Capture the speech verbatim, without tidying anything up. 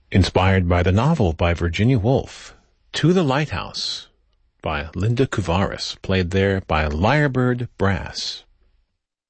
Inspired by the novel by Virginia Woolf, To the Lighthouse by Linda Kuvaris, played there by Lyrebird Brass.